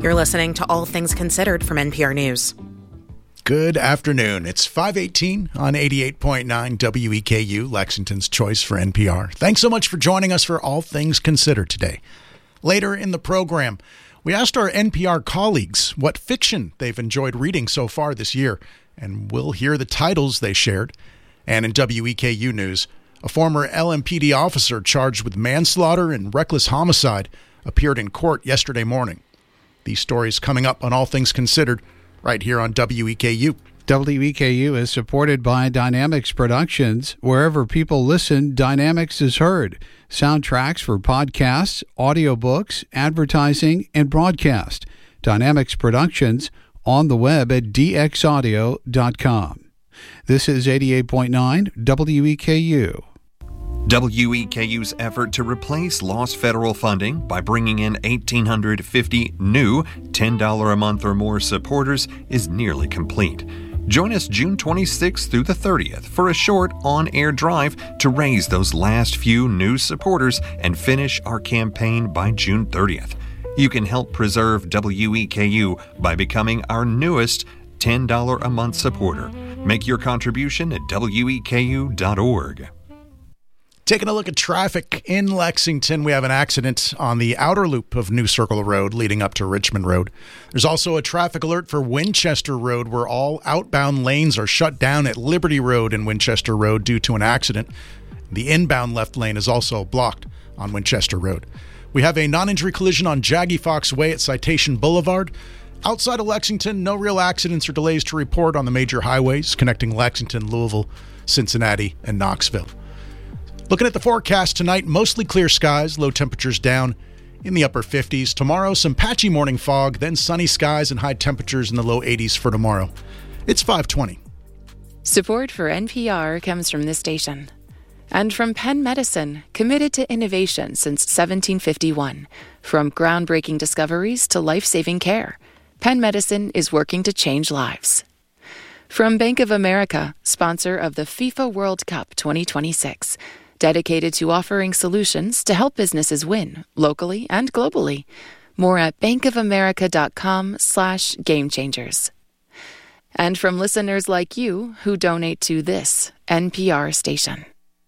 You're listening to All Things Considered from NPR News. Good afternoon. It's 5:18 on 88.9 WEKU, Lexington's choice for NPR. Thanks so much for joining us for All Things Considered today. Later in the program, we asked our NPR colleagues what fiction they've enjoyed reading so far this year, and we'll hear the titles they shared. And in WEKU news, a former LMPD officer charged with manslaughter and reckless homicide appeared in court yesterday morning. These stories coming up on All Things Considered right here on WEKU. WEKU is supported by Dynamics Productions. Wherever people listen, Dynamics is heard. Soundtracks for podcasts, audiobooks, advertising, and broadcast. Dynamics Productions on the web at dxaudio.com. This is 88.9 WEKU. WEKU's effort to replace lost federal funding by bringing in 1,850 new $10 a month or more supporters is nearly complete. Join us June 26th through the 30th for a short on-air drive to raise those last few new supporters and finish our campaign by June 30th. You can help preserve WEKU by becoming our newest $10 a month supporter. Make your contribution at weku.org. Taking a look at traffic in Lexington, we have an accident on the outer loop of New Circle Road leading up to Richmond Road. There's also a traffic alert for Winchester Road where all outbound lanes are shut down at Liberty Road and Winchester Road due to an accident. The inbound left lane is also blocked on Winchester Road. We have a non-injury collision on Jaggy Fox Way at Citation Boulevard. Outside of Lexington, no real accidents or delays to report on the major highways connecting Lexington, Louisville, Cincinnati, and Knoxville. Looking at the forecast tonight, mostly clear skies, low temperatures down in the upper 50s. Tomorrow, some patchy morning fog, then sunny skies and high temperatures in the low 80s for tomorrow. It's 5:20. Support for NPR comes from this station and from Penn Medicine, committed to innovation since 1751. From groundbreaking discoveries to life-saving care, Penn Medicine is working to change lives. From Bank of America, sponsor of the FIFA World Cup 2026. Dedicated to offering solutions to help businesses win, locally and globally. More at bankofamerica.com/gamechangers. And from listeners like you who donate to this NPR station.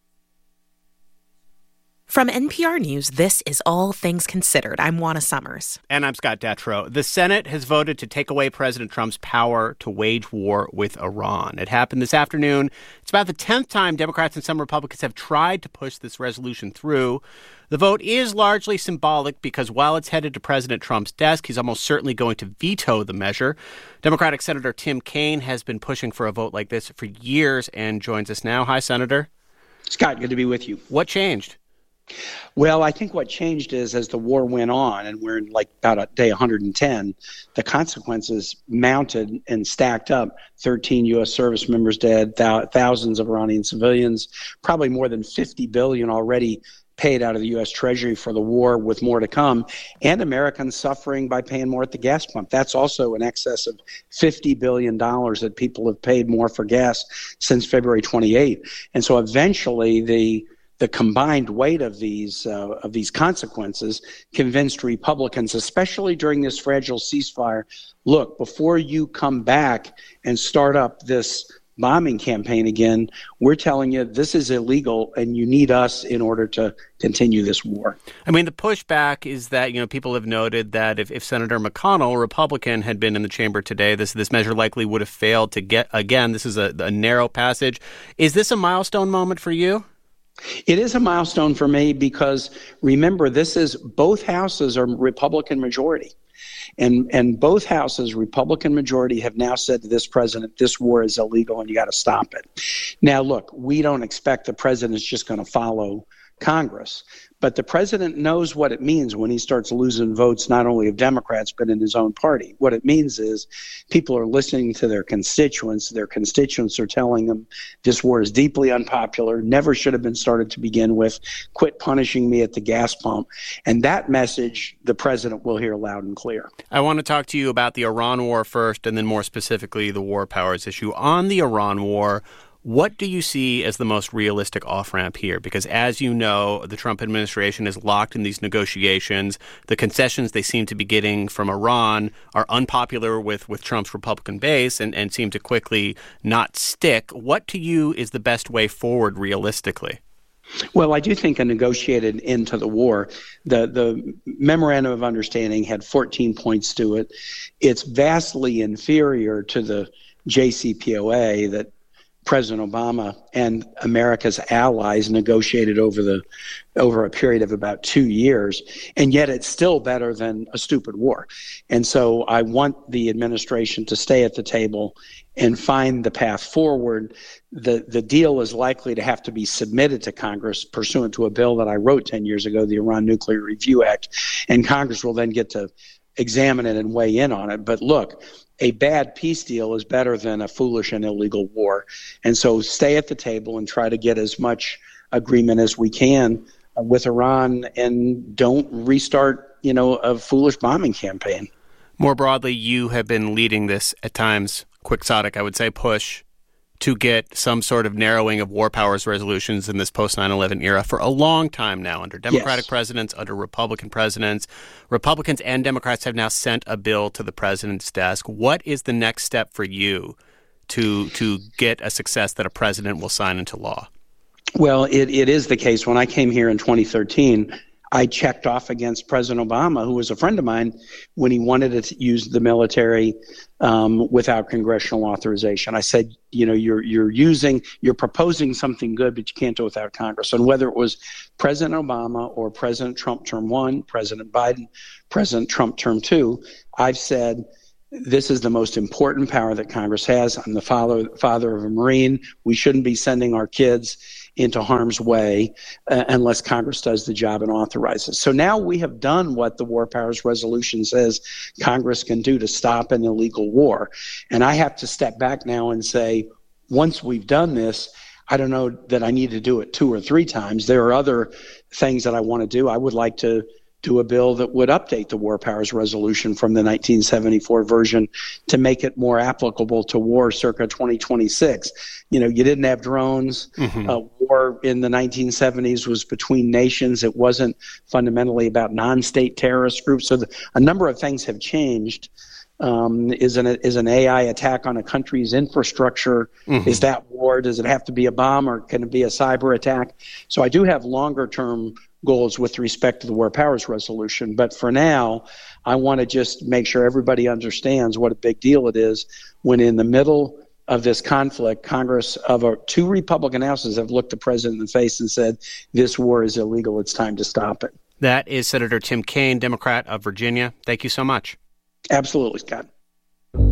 From NPR News, this is All Things Considered. I'm Juana Summers. And I'm Scott Detrow. The Senate has voted to take away President Trump's power to wage war with Iran. It happened this afternoon. It's about the 10th time Democrats and some Republicans have tried to push this resolution through. The vote is largely symbolic because while it's headed to President Trump's desk, he's almost certainly going to veto the measure. Democratic Senator Tim Kaine has been pushing for a vote like this for years and joins us now. Hi, Senator. Scott, good to be with you. What changed? Well, I think what changed is as the war went on, and we're in like about day 110, the consequences mounted and stacked up. 13 U.S. service members dead, thousands of Iranian civilians, probably more than $50 billion already paid out of the U.S. Treasury for the war with more to come, and Americans suffering by paying more at the gas pump. That's also in excess of $50 billion that people have paid more for gas since February 28. And so eventually the combined weight of these consequences convinced Republicans, especially during this fragile ceasefire, look, before you come back and start up this bombing campaign again, we're telling you this is illegal and you need us in order to continue this war. I mean, the pushback is that, people have noted that if Senator McConnell, a Republican, had been in the chamber today, this measure likely would have failed to get, again, this is a narrow passage. Is this a milestone moment for you? It is a milestone for me because, remember, both houses are Republican majority. And both houses, Republican majority, have now said to this president, this war is illegal and you got to stop it. Now, look, we don't expect the president is just going to follow Congress. But the president knows what it means when he starts losing votes, not only of Democrats, but in his own party. What it means is people are listening to their constituents. Their constituents are telling them this war is deeply unpopular, never should have been started to begin with, quit punishing me at the gas pump. And that message the president will hear loud and clear. I want to talk to you about the Iran war first, and then more specifically the war powers issue. On the Iran war, What do you see as the most realistic off-ramp here? Because as you know, the Trump administration is locked in these negotiations. The concessions they seem to be getting from Iran are unpopular with Trump's Republican base and seem to quickly not stick. What to you is the best way forward realistically? Well, I do think a negotiated end to the war. The memorandum of understanding had 14 points to it. It's vastly inferior to the JCPOA that President Obama and America's allies negotiated over a period of about 2 years, and yet it's still better than a stupid war. And so I want the administration to stay at the table and find the path forward. The deal is likely to have to be submitted to Congress pursuant to a bill that I wrote 10 years ago, the Iran Nuclear Review Act, and Congress will then get to examine it and weigh in on it. But look, a bad peace deal is better than a foolish and illegal war. And so stay at the table and try to get as much agreement as we can with Iran, and don't restart, a foolish bombing campaign. More broadly, you have been leading this at times quixotic, I would say, push to get some sort of narrowing of war powers resolutions in this post-9/11 era for a long time now, under Democratic presidents, under Republican presidents. Republicans and Democrats have now sent a bill to the president's desk. What is the next step for you to get a success that a president will sign into law? Well, it is the case. When I came here in 2013, I checked off against President Obama, who was a friend of mine, when he wanted to use the military without congressional authorization. I said, you're proposing something good, but you can't do it without Congress. And whether it was President Obama or President Trump term 1, President Biden, President Trump term 2, I've said, this is the most important power that Congress has. I'm the father of a Marine. We shouldn't be sending our kids into harm's way unless Congress does the job and authorizes. So now we have done what the War Powers Resolution says Congress can do to stop an illegal war. And I have to step back now and say, once we've done this, I don't know that I need to do it 2 or 3 times. There are other things that I want to do. I would like to do a bill that would update the War Powers Resolution from the 1974 version to make it more applicable to war circa 2026. You didn't have drones. War in the 1970s was between nations. It wasn't fundamentally about non-state terrorist groups. So a number of things have changed. Is an AI attack on a country's infrastructure? Is that war? Does it have to be a bomb, or can it be a cyber attack? So I do have longer term goals with respect to the War Powers Resolution. But for now, I want to just make sure everybody understands what a big deal it is when in the middle of this conflict, Congress of 2 Republican houses have looked the president in the face and said, this war is illegal. It's time to stop it. That is Senator Tim Kaine, Democrat of Virginia. Thank you so much. Absolutely, Scott.